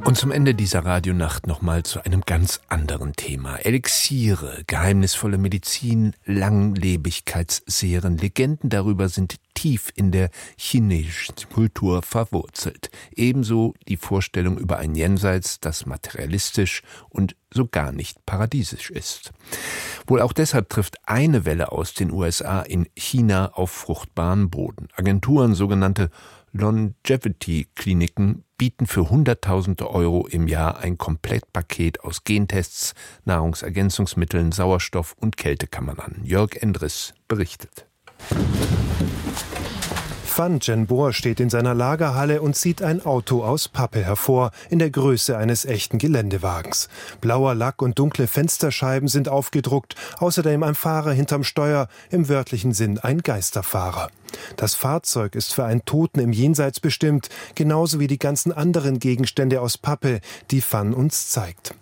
Und zum Ende dieser Radionacht nochmal zu einem ganz anderen Thema. Elixiere, geheimnisvolle Medizin, Langlebigkeitsserien, Legenden darüber sind tief in der chinesischen Kultur verwurzelt. Ebenso die Vorstellung über ein Jenseits, das materialistisch und so gar nicht paradiesisch ist. Wohl auch deshalb trifft eine Welle aus den USA in China auf fruchtbaren Boden. Agenturen, sogenannte Longevity-Kliniken, bieten für Hunderttausende Euro im Jahr ein Komplettpaket aus Gentests, Nahrungsergänzungsmitteln, Sauerstoff und Kältekammern an. Jörg Endres berichtet. Fan Zhenbo steht in seiner Lagerhalle und zieht ein Auto aus Pappe hervor, in der Größe eines echten Geländewagens. Blauer Lack und dunkle Fensterscheiben sind aufgedruckt, außerdem ein Fahrer hinterm Steuer, im wörtlichen Sinn ein Geisterfahrer. Das Fahrzeug ist für einen Toten im Jenseits bestimmt, genauso wie die ganzen anderen Gegenstände aus Pappe, die Fan uns zeigt.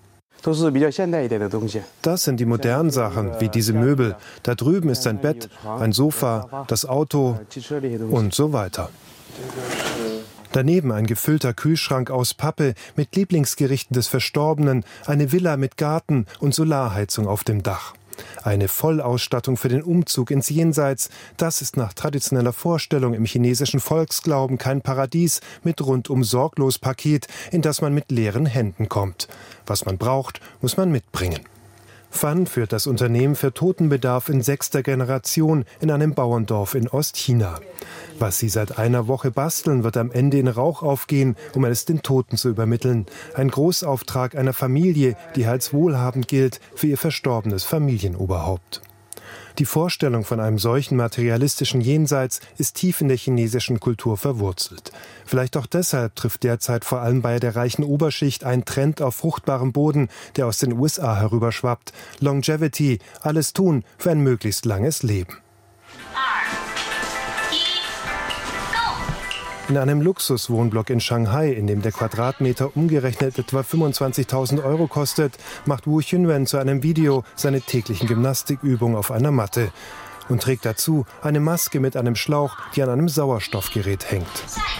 Das sind die modernen Sachen, wie diese Möbel. Da drüben ist ein Bett, ein Sofa, das Auto und so weiter. Daneben ein gefüllter Kühlschrank aus Pappe mit Lieblingsgerichten des Verstorbenen, eine Villa mit Garten und Solarheizung auf dem Dach. Eine Vollausstattung für den Umzug ins Jenseits, das ist nach traditioneller Vorstellung im chinesischen Volksglauben kein Paradies mit Rundum-Sorglos-Paket, in das man mit leeren Händen kommt. Was man braucht, muss man mitbringen. Fan führt das Unternehmen für Totenbedarf in 6. Generation in einem Bauerndorf in Ostchina. Was sie seit einer Woche basteln, wird am Ende in Rauch aufgehen, um es den Toten zu übermitteln. Ein Großauftrag einer Familie, die als wohlhabend gilt für ihr verstorbenes Familienoberhaupt. Die Vorstellung von einem solchen materialistischen Jenseits ist tief in der chinesischen Kultur verwurzelt. Vielleicht auch deshalb trifft derzeit vor allem bei der reichen Oberschicht ein Trend auf fruchtbarem Boden, der aus den USA herüberschwappt. Longevity, alles tun für ein möglichst langes Leben. In einem Luxuswohnblock in Shanghai, in dem der Quadratmeter umgerechnet etwa 25.000 Euro kostet, macht Wu Xunwen zu einem Video seine täglichen Gymnastikübungen auf einer Matte und trägt dazu eine Maske mit einem Schlauch, die an einem Sauerstoffgerät hängt.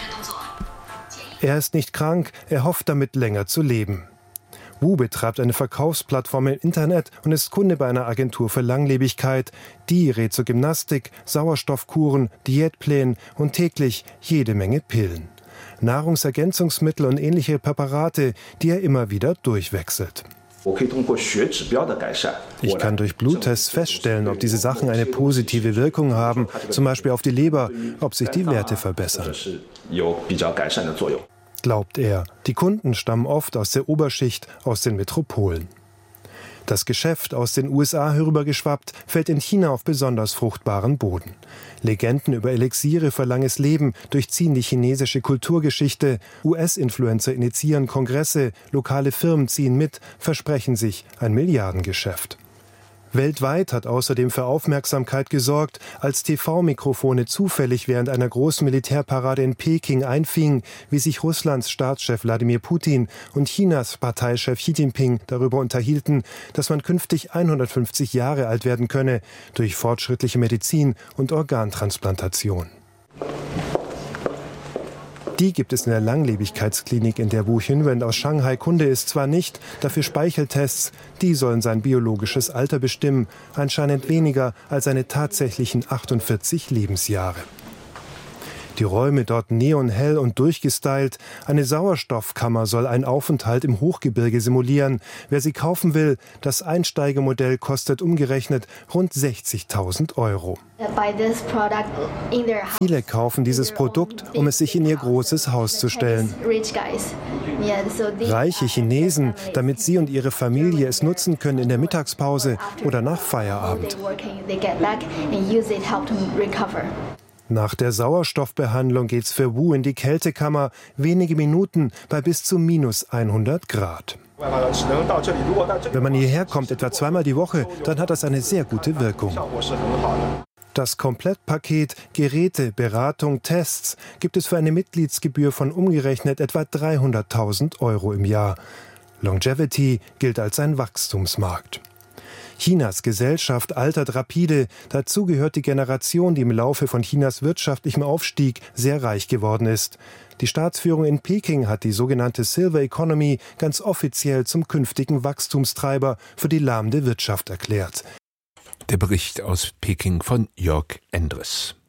Er ist nicht krank, er hofft damit länger zu leben. Wu betreibt eine Verkaufsplattform im Internet und ist Kunde bei einer Agentur für Langlebigkeit. Die rät zur Gymnastik, Sauerstoffkuren, Diätplänen und täglich jede Menge Pillen. Nahrungsergänzungsmittel und ähnliche Präparate, die er immer wieder durchwechselt. Ich kann durch Bluttests feststellen, ob diese Sachen eine positive Wirkung haben, zum Beispiel auf die Leber, ob sich die Werte verbessern. Glaubt er. Die Kunden stammen oft aus der Oberschicht, aus den Metropolen. Das Geschäft, aus den USA herübergeschwappt, fällt in China auf besonders fruchtbaren Boden. Legenden über Elixiere für langes Leben durchziehen die chinesische Kulturgeschichte. US-Influencer initiieren Kongresse, lokale Firmen ziehen mit, versprechen sich ein Milliardengeschäft. Weltweit hat außerdem für Aufmerksamkeit gesorgt, als TV-Mikrofone zufällig während einer großen Militärparade in Peking einfingen, wie sich Russlands Staatschef Wladimir Putin und Chinas Parteichef Xi Jinping darüber unterhielten, dass man künftig 150 Jahre alt werden könne durch fortschrittliche Medizin und Organtransplantation. Die gibt es in der Langlebigkeitsklinik, in der Wu Xunwen aus Shanghai Kunde ist, zwar nicht, dafür Speicheltests, die sollen sein biologisches Alter bestimmen, anscheinend weniger als seine tatsächlichen 48 Lebensjahre. Die Räume dort neonhell und durchgestylt. Eine Sauerstoffkammer soll einen Aufenthalt im Hochgebirge simulieren. Wer sie kaufen will, das Einsteigermodell kostet umgerechnet rund 60.000 Euro. Viele kaufen dieses Produkt, um es sich in ihr großes Haus zu stellen. Reiche Chinesen, damit sie und ihre Familie es nutzen können in der Mittagspause oder nach Feierabend. Nach der Sauerstoffbehandlung geht's für Wu in die Kältekammer, wenige Minuten bei bis zu -100 Grad. Wenn man hierher kommt, etwa zweimal die Woche, dann hat das eine sehr gute Wirkung. Das Komplettpaket Geräte, Beratung, Tests gibt es für eine Mitgliedsgebühr von umgerechnet etwa 300.000 Euro im Jahr. Longevity gilt als ein Wachstumsmarkt. Chinas Gesellschaft altert rapide. Dazu gehört die Generation, die im Laufe von Chinas wirtschaftlichem Aufstieg sehr reich geworden ist. Die Staatsführung in Peking hat die sogenannte Silver Economy ganz offiziell zum künftigen Wachstumstreiber für die lahmende Wirtschaft erklärt. Der Bericht aus Peking von Jörg Endres.